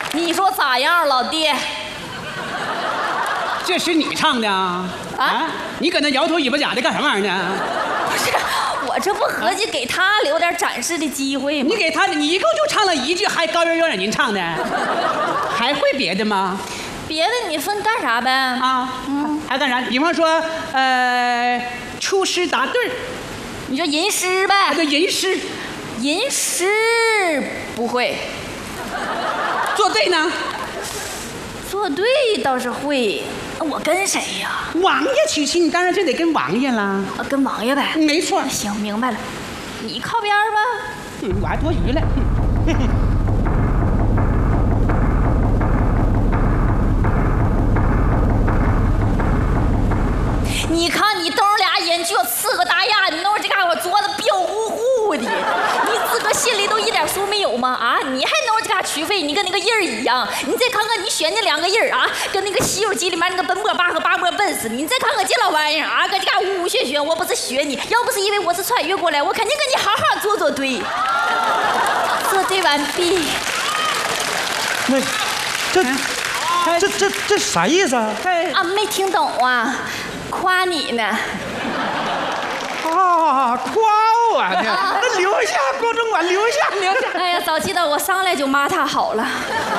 你说咋样，老弟？ 这是你唱的啊？你搁那摇头尾巴假的干什么玩意儿呢？ 不是，我这不合计给他留点展示的机会吗？ 你给他，你一共就唱了一句，还高圆圆让您唱的，还会别的吗？ 别的你分干啥呗？ 还干啥？比方说，出诗答对儿， 你就吟诗呗。 就吟诗。 吟诗不会， 作对呢？ 作对倒是会。我跟谁呀？ 王爷娶亲，你当然就得跟王爷啦。 跟王爷呗。 没错。 行，明白了。你靠边吧。 我还多余了。 你看你瞪着俩眼就呲个大牙，你弄这家伙做的彪呼呼的，你自个心里都一点数没有吗？啊，你还弄这嘎曲费，你跟那个印儿一样。你再看看你选那两个印儿啊，跟那个《西游记》里面那个奔波霸和八波奔似的。你再看看这老玩意儿啊，搁这嘎呜呜学学，我不是学你，要不是因为我是穿越过来，我肯定跟你好好做对。做对完毕。 那这啥意思啊？ 啊，没听懂啊。夸你呢， 夸我呢？那留下，郭总管留下。 哎呀，早知道我上来就骂他好了。